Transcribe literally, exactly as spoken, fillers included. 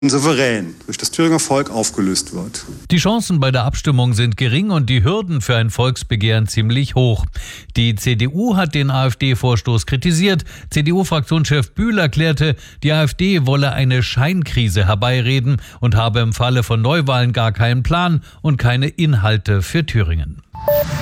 souverän durch das Thüringer Volk aufgelöst wird. Die Chancen bei der Abstimmung sind gering und die Hürden für ein Volksbegehren ziemlich hoch. Die C D U hat den AfD-Vorstoß kritisiert. C D U-Fraktionschef Bühl erklärte, die AfD wolle eine Scheinkrise herbeireden und habe im Falle von Neuwahlen gar keinen Plan und keine Inhalte für Thüringen.